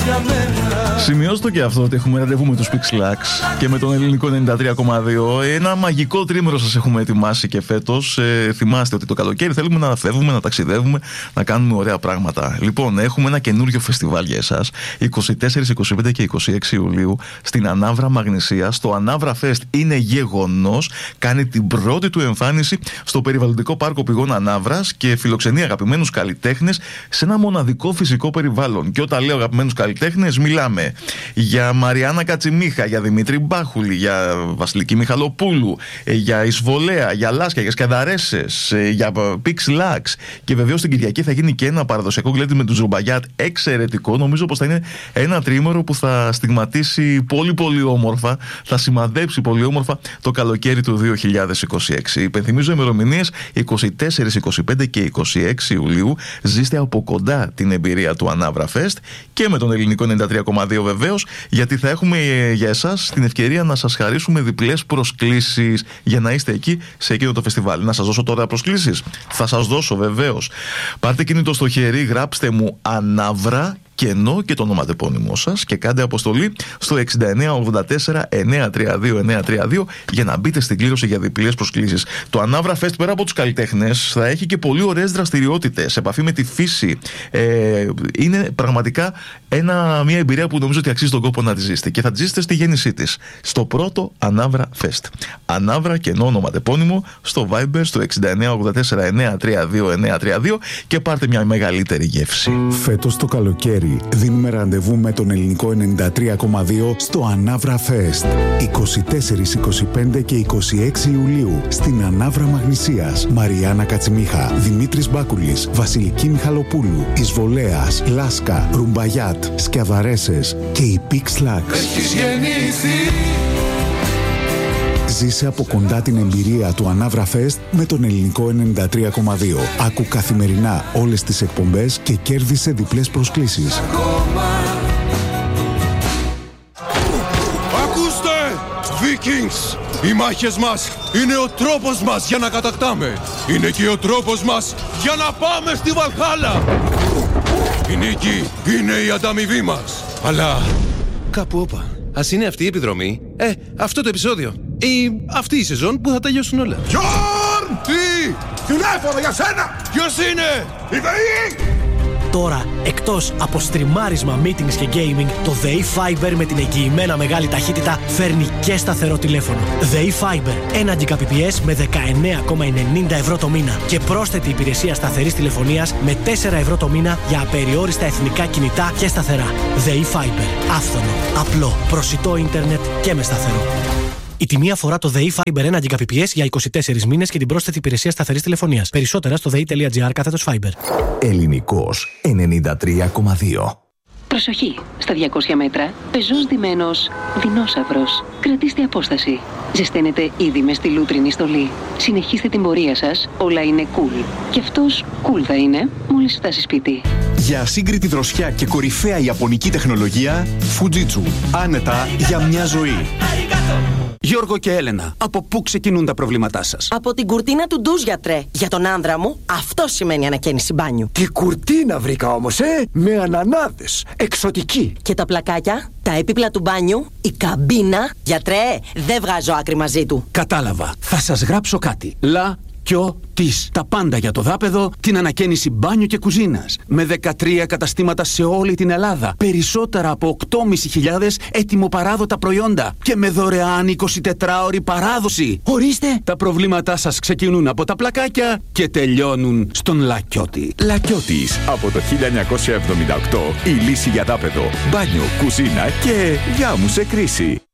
Σημειώστε το και αυτό ότι έχουμε ραντεβού με τους Pixlax και με τον ελληνικό 93,2. Ένα μαγικό τρίμηνο σας έχουμε ετοιμάσει και φέτος. Θυμάστε ότι το καλοκαίρι θέλουμε να φεύγουμε, να ταξιδεύουμε, να κάνουμε ωραία πράγματα. Λοιπόν, έχουμε ένα καινούριο φεστιβάλ για εσάς 24, 25 και 26 Ιουλίου στην Ανάβρα Μαγνησίας. Το Ανάβρα Fest είναι γεγονός. Κάνει την πρώτη του εμφάνιση στο περιβαλλοντικό πάρκο Πηγών Ανάβρας και φιλοξενεί αγαπημένους καλλιτέχνες σε ένα μοναδικό φυσικό περιβάλλον. Και όταν λέω αγαπημένους καλλιτέχνες, μιλάμε για Μαριάννα Κατσιμίχα, για Δημήτρη Μπάχουλη, για Βασιλική Μιχαλοπούλου, για Εισβολέα, για Λάσκια, για Σκιαδαρέσες, για Pixlax. Και βεβαίως την Κυριακή θα γίνει και ένα παραδοσιακό γλέντι με τους Ζουμπαγιάτ εξαιρετικό. Νομίζω πως θα είναι ένα τρίμερο που θα στιγματίσει πολύ πολύ όμορφα, θα σημαδέψει πολύ όμορφα το καλοκαίρι του 2026. Υπενθυμίζω ημερομηνίες 24, 25 και 26 Ιουλίου. Ζήστε από κοντά την εμπειρία του Ανάβρα Fest και με τον ελληνικό 93,2 βεβαίως, γιατί θα έχουμε για εσάς την ευκαιρία να σας χαρίσουμε διπλές προσκλήσεις για να είστε εκεί σε εκείνο το φεστιβάλ. Να σας δώσω τώρα προσκλήσεις. Θα σας δώσω βεβαίως. Πάρτε κινητό στο χέρι, γράψτε μου Ανάβρα κενό και το ονοματεπώνυμό σας και κάντε αποστολή στο 6984-932-932 για να μπείτε στην κλήρωση για διπλές προσκλήσεις. Το Ανάβρα Fest πέρα από τους καλλιτέχνες θα έχει και πολύ ωραίες δραστηριότητες, επαφή με τη φύση. Είναι πραγματικά μια εμπειρία που νομίζω ότι αξίζει τον κόπο να τη ζήσετε και θα τη ζήσετε στη γέννησή της. Στο πρώτο Ανάβρα Fest. Ανάβρα κενό ονοματεπώνυμο στο Viber στο 6984-932-932 και πάρτε μια μεγαλύτερη γεύση. Φέτος το καλοκαίρι δίνουμε ραντεβού με τον ελληνικό 93,2 στο Ανάβρα Fest 24, 25 και 26 Ιουλίου στην Ανάβρα Μαγνησίας. Μαριάννα Κατσιμίχα, Δημήτρης Μπάκουλης, Βασιλική Μιχαλοπούλου, Εισβολέας, Λάσκα, Ρουμπαγιάτ, Σκιαδαρέσες και οι Pixlax. Ζήσε από κοντά την εμπειρία του Ανάβρα Fest με τον ελληνικό 93,2. Άκου καθημερινά όλες τις εκπομπές και κέρδισε διπλές προσκλήσεις. Ακούστε! Vikings! Οι μάχες μας είναι ο τρόπος μας για να κατακτάμε. Είναι και ο τρόπος μας για να πάμε στη Βαλχάλα. Η νίκη είναι η ανταμοιβή μας. Αλλά κάπου όπα. Ας είναι αυτή η επιδρομή, αυτό το επεισόδιο ή αυτή η σεζόν που θα τελειώσουν όλα. Γιόρν! Τι! Τηλέφωνο για σένα! Ποιος είναι? Η ΔΕΗ! Τώρα, εκτός από στριμάρισμα, meetings και gaming, το ΔΕΗ Fiber με την εγγυημένα μεγάλη ταχύτητα φέρνει και σταθερό τηλέφωνο. ΔΕΗ Fiber, 1 Gbps με 19,90 ευρώ το μήνα και πρόσθετη υπηρεσία σταθερής τηλεφωνίας με 4 ευρώ το μήνα για απεριόριστα εθνικά κινητά και σταθερά. ΔΕΗ Fiber, άφθονο, απλό, προσιτό ίντερνετ και με σταθερό. Η τιμή αφορά το ΔΕΗ Fiber 1 Gbps για 24 μήνες και την πρόσθετη υπηρεσία σταθερής τηλεφωνίας. Περισσότερα στο dei.gr/Fiber. Ελληνικός 93,2. Προσοχή! Στα 200 μέτρα, πεζός ντυμένος δεινόσαυρος. Κρατήστε απόσταση. Ζεσταίνετε ήδη με στη λούτρινη στολή. Συνεχίστε την πορεία σας, όλα είναι cool. Και αυτός cool θα είναι μόλις φτάσει σπίτι. Για ασύγκριτη δροσιά και κορυφαία ιαπωνική τεχνολογία, Fujitsu. Άνετα για μια ζωή. Γιώργο και Έλενα, από πού ξεκινούν τα προβλήματά σας? Από την κουρτίνα του ντουζ, γιατρέ. Για τον άνδρα μου, αυτό σημαίνει ανακαίνιση μπάνιου. Τι κουρτίνα βρήκα όμως, με ανανάδες. Εξωτική. Και τα πλακάκια, τα έπιπλα του μπάνιου, η καμπίνα. Γιατρέ, δεν βγάζω άκρη μαζί του. Κατάλαβα. Θα σας γράψω κάτι. Της. Τα πάντα για το δάπεδο, την ανακαίνιση μπάνιου και κουζίνας. Με 13 καταστήματα σε όλη την Ελλάδα. Περισσότερα από 8.500 έτοιμο-παράδοτα προϊόντα. Και με δωρεάν 24ωρη παράδοση. Ορίστε! Τα προβλήματά σας ξεκινούν από τα πλακάκια και τελειώνουν στον Λακιώτη. Λακιώτης. Από το 1978 η λύση για δάπεδο, μπάνιο, κουζίνα και γάμου σε κρίση.